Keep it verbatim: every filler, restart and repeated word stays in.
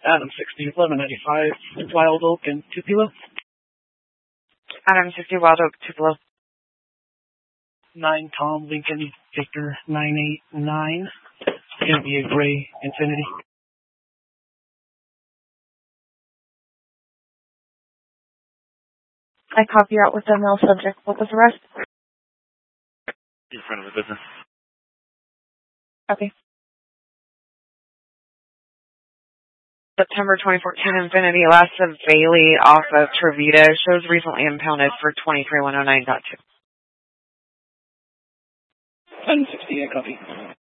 Adam sixty, eleven ninety-five, Wild Oak and Tupelo. Adam sixty, Wild Oak, Tupelo. nine Tom Lincoln Victor nine eight nine. It's going to be a gray Infinity. I copy out with the male subject. What was the rest? In front of the business. Okay. September twenty fourteen Infinity Lassa Bailey off of Trevita shows recently impounded for twenty-three one oh nine point two. ten sixty, I copy.